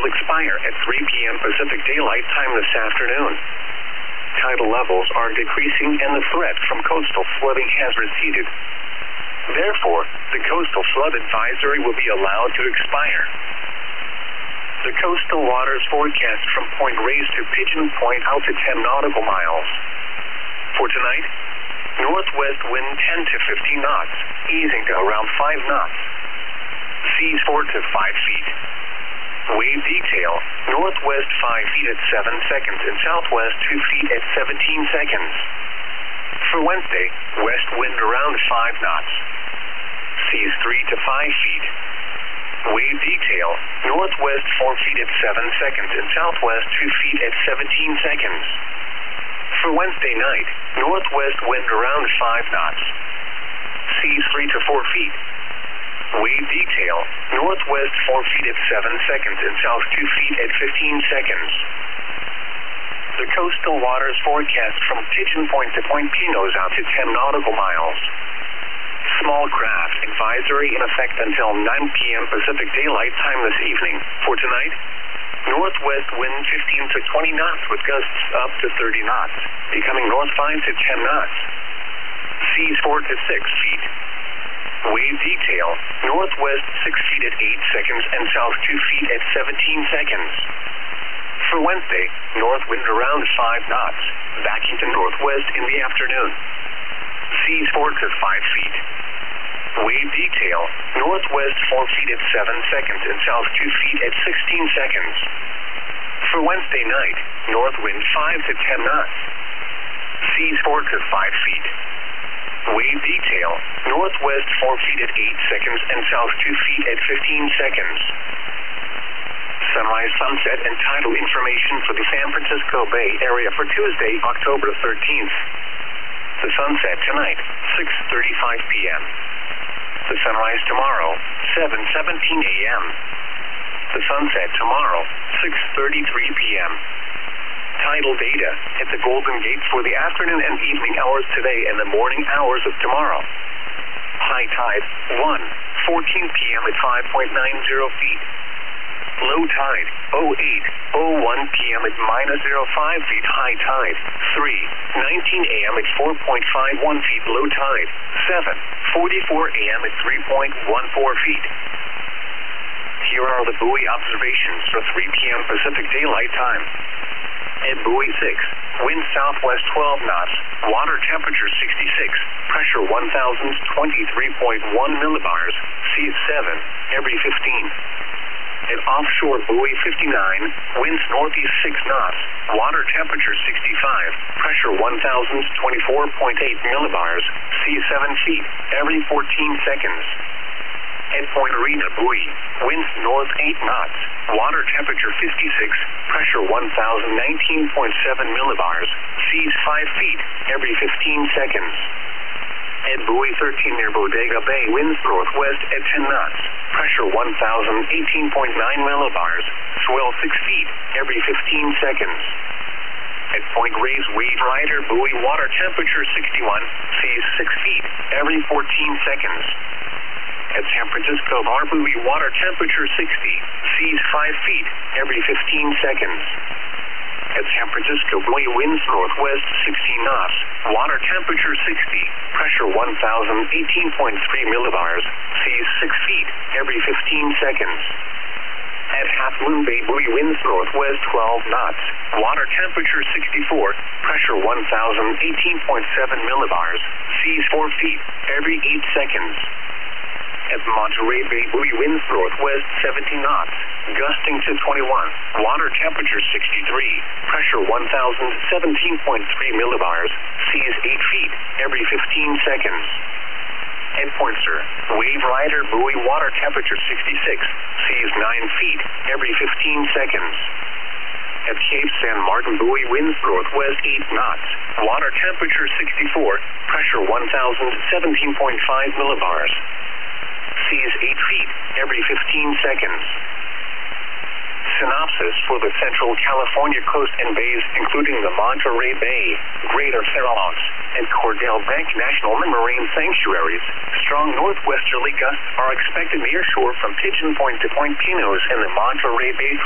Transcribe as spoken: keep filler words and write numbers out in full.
expire at three p m Pacific Daylight Time this afternoon. Tidal levels are decreasing and the threat from coastal flooding has receded. Therefore, the coastal flood advisory will be allowed to expire. The coastal waters forecast from Point Reyes to Pigeon Point out to ten nautical miles. For tonight, northwest wind ten to fifteen knots, easing to around five knots. Seas four to five feet. Wave detail, northwest five feet at seven seconds and southwest two feet at seventeen seconds. For Wednesday, west wind around five knots. Seas three to five feet. Wave detail, northwest four feet at seven seconds and southwest two feet at seventeen seconds. For Wednesday night, northwest wind around five knots. Seas three to four feet. Wave detail, northwest four feet at seven seconds and south two feet at fifteen seconds. The coastal waters forecast from Pigeon Point to Point Pinos out to ten nautical miles. Small craft advisory in effect until nine p m Pacific Daylight Time this evening. For tonight, northwest wind fifteen to twenty knots with gusts up to thirty knots, becoming north five to ten knots. Seas four to six feet. Wave detail, northwest six feet at eight seconds and south two feet at seventeen seconds. For Wednesday, north wind around five knots, backing to northwest in the afternoon. Seas four to five feet. Wave detail, northwest four feet at seven seconds and south two feet at sixteen seconds. For Wednesday night, north wind five to ten knots. Seas four to five feet. Wave detail, northwest four feet at eight seconds and south two feet at fifteen seconds. Sunrise, sunset, and tidal information for the San Francisco Bay Area for Tuesday, October thirteenth. The sunset tonight, six thirty-five p m The sunrise tomorrow, seven seventeen a m The sunset tomorrow, six thirty-three p m Tidal data at the Golden Gate for the afternoon and evening hours today and the morning hours of tomorrow. High tide, one fourteen p m at five point nine zero feet. Low tide, oh eight oh one p m at minus zero five feet. High tide, three nineteen a m at four point five one feet. Low tide, seven forty-four a m at three point one four feet. Here are the buoy observations for three p m Pacific Daylight Time. At buoy six, wind southwest twelve knots, water temperature sixty-six, pressure one thousand twenty-three point one millibars, seas seven, every fifteen. At offshore buoy fifty-nine, winds northeast six knots, water temperature sixty-five, pressure one thousand twenty-four point eight millibars, seas seven feet, every fourteen seconds. At Point Arena buoy, winds north eight knots, water temperature fifty-six, pressure one thousand nineteen point seven millibars, seas five feet, every fifteen seconds. At buoy thirteen near Bodega Bay, winds northwest at ten knots, pressure one thousand eighteen point nine millibars, swell six feet, every fifteen seconds. At Point Reyes Wave Rider buoy, water temperature sixty-one, seas six feet, every fourteen seconds. At San Francisco Bar buoy, water temperature sixty, seas five feet, every fifteen seconds. At San Francisco buoy, winds northwest sixteen knots, water temperature sixty, pressure one thousand eighteen point three millibars, seas six feet, every fifteen seconds. At Half Moon Bay buoy, winds northwest twelve knots, water temperature sixty-four, pressure one thousand eighteen point seven millibars, seas four feet, every eight seconds. At Monterey Bay buoy, winds northwest seventeen knots, gusting to twenty-one, water temperature sixty-three, pressure one thousand seventeen point three millibars, seas eight feet, every fifteen seconds. At Pointster, Wave Rider buoy, water temperature sixty-six, seas nine feet, every fifteen seconds. At Cape San Martin buoy, winds northwest eight knots, water temperature sixty-four, pressure one thousand seventeen point five millibars. Seas eight feet, every fifteen seconds. Synopsis for the Central California coast and bays, including the Monterey Bay, Greater Fair Oaks, and Cordell Bank National Marine Sanctuaries. Strong northwesterly gusts are expected near shore from Pigeon Point to Point Pinos and the Monterey Bay